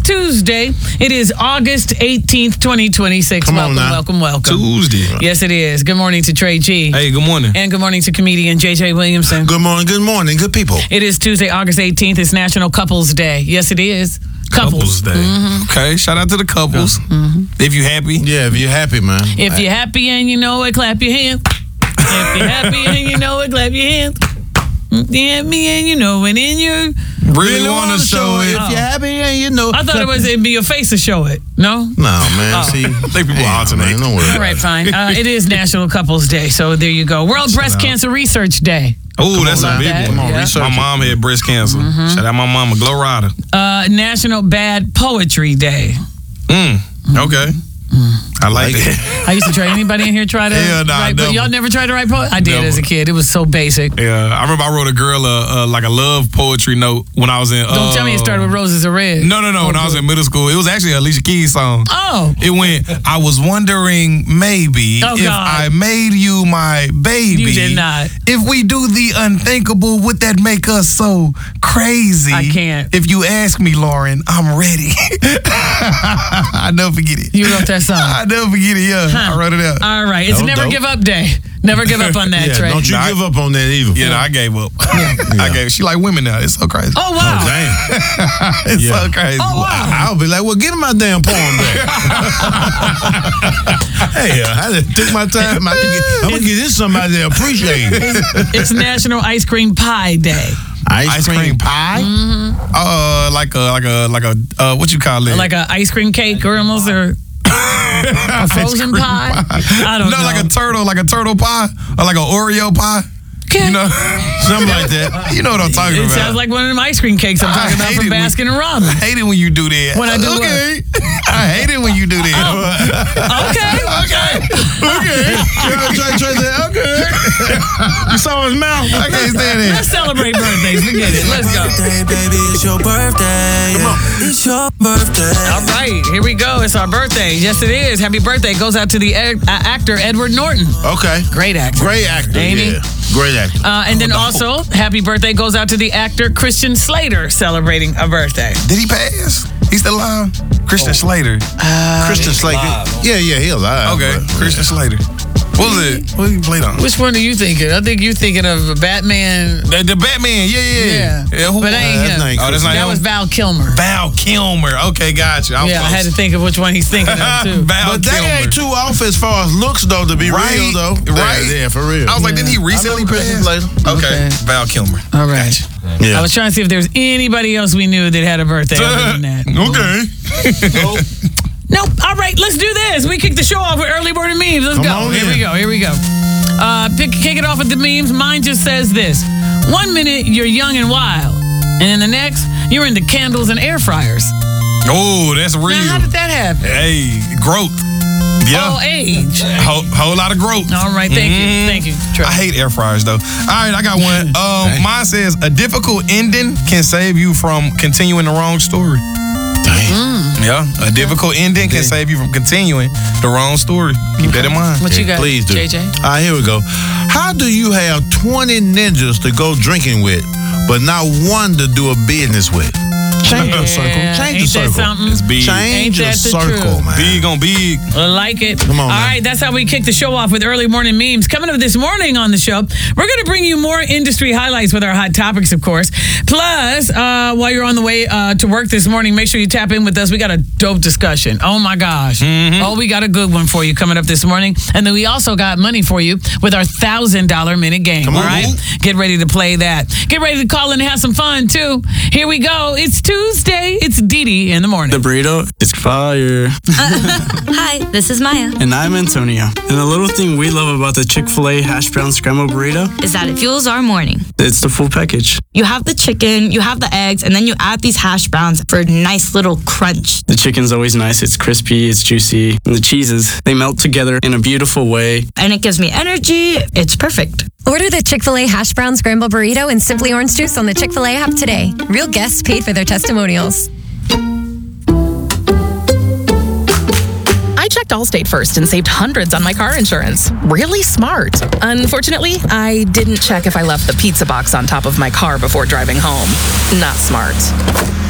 Tuesday. It is August 18th, 2026. Welcome. Tuesday. Yes, it is. Good morning to Trey G. Hey, good morning. And good morning to comedian JJ Williamson. Good morning, good people. It is Tuesday, August 18th. It's National Couples Day. Yes, it is. Couples Day. Okay, shout out to the couples. If you happy. Yeah, if you're happy, man. If you're happy and you know it, clap your hands. If you're happy and you know it, clap your hands. Yeah, me and you know it, and you really want to show it. If you're happy and you know. I thought it'd be your face to show it. No? No, man. See, I think people alternate. Man, don't worry. All right, fine. It is National Couples Day, so there you go. World Breast Cancer Research Day. Oh, that's a big one. Come on, research My mom had breast cancer. Shout out my mama, Glow Rider. National Bad Poetry Day. Okay. I like it. I used to try. Anybody in here try to write? never. Y'all never tried to write poetry? I did Never. as a kid. It was so basic. Yeah, I remember I wrote a girl like a love poetry note when I was in. Don't tell me it started with Roses Are Red. No. When I was in middle school, it was actually a Alicia Keys song. Oh. It went, I was wondering maybe Oh, if God. I made you my baby. You did not. If we do the unthinkable, would that make us so crazy? I can't. If you ask me, Lauren, I'm ready. I never forget it. You wrote that song. I never forget it, yeah. I wrote it out. All right. It's That was Never dope. Give Up Day. Never give up on that, Yeah, Trey. don't you give up on that either. Yeah, no, I gave up. I gave. She like women now. It's so crazy. Oh, wow. Damn. It's so crazy. Oh, wow. I'll be like, well, give me my damn poem back. Hey, I just took my time. I'm going to give this somebody that appreciate it. It's National Ice Cream Pie Day. Ice cream pie? Like a what you call it? Like a ice cream cake or almost a frozen pie. I don't know. No, like a turtle pie or like an Oreo pie. Okay. You know, Something like that. you know what I'm talking It about. sounds like one of them ice cream cakes I'm talking about from Baskin and Robbins. I hate it when you do that. When I do okay. I hate it when you do that. Okay. Trey said, okay. You saw his mouth. I can't stand it. Let's celebrate birthdays. Forget it. Let's go. Birthday, baby, it's your birthday. It's your birthday. All right, here we go. It's our birthday. Yes, it is. Happy birthday goes out to the actor Edward Norton. Okay. Great actor. Great actor. Ain't he? Yeah. Great actor. And then also, happy birthday goes out to the actor Christian Slater celebrating a birthday. Did he pass? He's still alive? Christian Slater. Christian Slater. Yeah, he's alive. Okay, but- Christian Slater. What was it? What did he play on? Which one are you thinking? I think you're thinking of Batman. The Batman. Yeah. Who But that ain't him. that's not Oh, that's not That him? was Val Kilmer. Val Kilmer. Okay, gotcha. Yeah, I had to think of which one he's thinking of too. Val But they Kilmer. ain't too off as far as looks, though, to be Right, real, though. right. Yeah, for real. I was like, didn't he recently Christian pass? Slater. Okay, Val Kilmer. All right. Yeah. I was trying to see if there was anybody else we knew that had a birthday other than that. Okay. Nope. All right, let's do this. We kick the show off with early morning memes. Let's Come go. on Here in. we go. Kick it off with the memes. Mine just says this. 1 minute, you're young and wild. And then the next, you're into candles and air fryers. Oh, that's real. Now, how did that happen? Hey, growth. Yeah. Oh, age. Whole lot of growth. All right, thank you. Thank you, Trey. I hate air fryers though. All right, I got one. Mine says a difficult ending can save you from continuing the wrong story. Yeah, a difficult ending can save you from continuing the wrong story. Keep that in mind. What you got, Please do. JJ? All right, here we go. How do you have 20 ninjas to go drinking with, but not one to do a business with? Change your circle. Change Ain't your that circle. something? It's big. Ain't Change your that the circle, truth? man. Big on big. I like it. Come on, All man. right, that's how we kick the show off with early morning memes. Coming up this morning on the show, we're going to bring you more industry highlights with our hot topics, of course. Plus, while you're on the way to work this morning, make sure you tap in with us. We got a dope discussion. Oh, my gosh. Oh, we got a good one for you coming up this morning. And then we also got money for you with our $1,000 minute game. Come on, all right? boo. Get ready to play that. Get ready to call in and have some fun, too. Here we go. It's Tuesday. It's Didi in the morning. The burrito is fire. Hi, this is Maya. And I'm Antonio. And the little thing we love about the Chick-fil-A hash brown scrambled burrito, Is that it fuels our morning. it's the full package. You have the chicken, you have the eggs, and then you add these hash browns for a nice little crunch. The chicken's always nice. It's crispy, it's juicy. And the cheeses, they melt together in a beautiful way. And it gives me energy. It's perfect. Order the Chick-fil-A Hash Brown Scramble Burrito and Simply Orange Juice on the Chick-fil-A app today. Real guests paid for their testimonials. I checked Allstate first and saved hundreds on my car insurance. Really smart. Unfortunately, I didn't check if I left the pizza box on top of my car before driving home. Not smart.